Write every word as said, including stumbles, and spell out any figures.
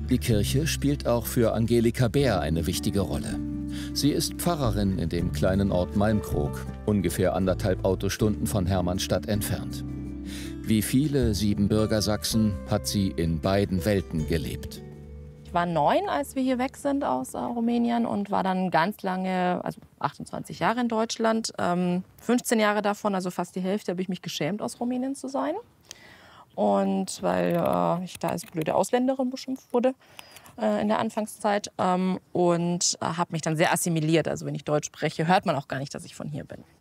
Die Kirche spielt auch für Angelika Bär eine wichtige Rolle. Sie ist Pfarrerin in dem kleinen Ort Malmkrog, ungefähr anderthalb Autostunden von Hermannstadt entfernt. Wie viele Siebenbürger Sachsen hat sie in beiden Welten gelebt. Ich war neun, als wir hier weg sind aus äh, Rumänien und war dann ganz lange, also achtundzwanzig Jahre in Deutschland. Ähm, fünfzehn Jahre davon, also fast die Hälfte, habe ich mich geschämt, aus Rumänien zu sein. Und weil äh, ich da als blöde Ausländerin beschimpft wurde äh, in der Anfangszeit. Ähm, und äh, habe mich dann sehr assimiliert. Also wenn ich Deutsch spreche, hört man auch gar nicht, dass ich von hier bin.